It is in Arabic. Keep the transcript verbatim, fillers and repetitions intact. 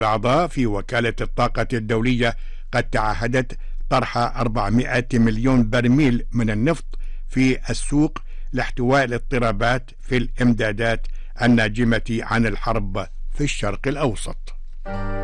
الأعضاء في وكالة الطاقة الدولية قد تعهدت طرح أربعمائة مليون برميل من النفط في السوق لاحتواء الاضطرابات في الإمدادات الناجمة عن الحرب في الشرق الأوسط.